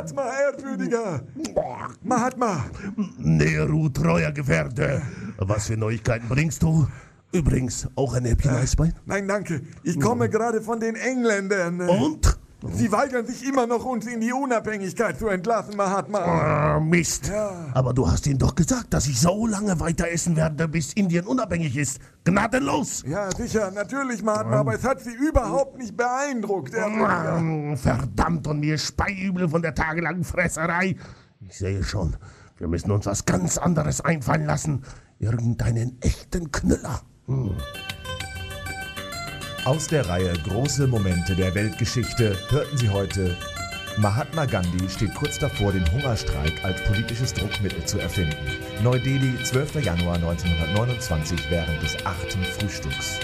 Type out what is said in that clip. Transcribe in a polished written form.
Mahatma, Ehrwürdiger! Mahatma! Nehru, treuer Gefährte, was für Neuigkeiten bringst du? Übrigens, auch ein Häppchen Eisbein? Nein, danke. Ich komme gerade von den Engländern. Und? Sie weigern sich immer noch, uns in die Unabhängigkeit zu entlassen, Mahatma. Ah, Mist. Ja. Aber du hast ihnen doch gesagt, dass ich so lange weiter essen werde, bis Indien unabhängig ist. Gnadenlos. Ja, sicher, natürlich, Mahatma, aber es hat Sie überhaupt nicht beeindruckt, Ehrwürdiger. Verdammt, und mir speiübel von der tagelangen Fresserei. Ich sehe schon, wir müssen uns was ganz anderes einfallen lassen. Irgendeinen echten Knüller. Aus der Reihe Große Momente der Weltgeschichte hörten Sie heute: Mahatma Gandhi steht kurz davor, den Hungerstreik als politisches Druckmittel zu erfinden. Neu-Delhi, 12. Januar 1929 während des 8. Frühstücks.